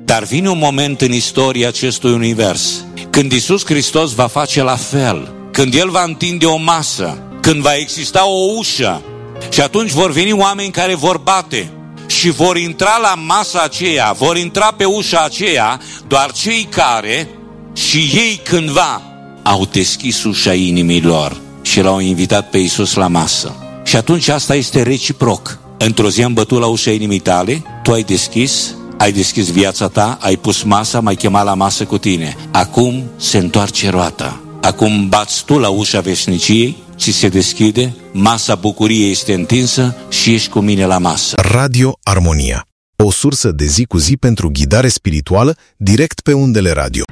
Dar vine un moment în istoria acestui univers când Iisus Hristos va face la fel, când El va întinde o masă, când va exista o ușă și atunci vor veni oameni care vor bate și vor intra la masa aceea, vor intra pe ușa aceea doar cei care și ei cândva au deschis ușa inimii lor și l-au invitat pe Iisus la masă. Și atunci asta este reciproc. Într-o zi am bătut la ușa inimii tale, tu ai deschis viața ta, ai pus masa, m-ai chemat la masă cu tine. Acum se întoarce roata. Acum bați tu la ușa veșniciei, ți se deschide, masa bucuriei este întinsă și ești cu mine la masă. Radio Armonia, o sursă de zi cu zi pentru ghidare spirituală direct pe undele radio.